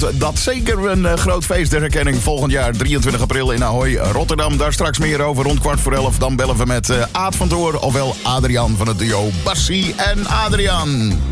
Dat zeker een groot feest, de herkenning volgend jaar 23 april in Ahoy, Rotterdam. Daar straks meer over rond 11:15. Dan bellen we met Aad van Toor, ofwel Adriaan van het duo Bassie en Adriaan.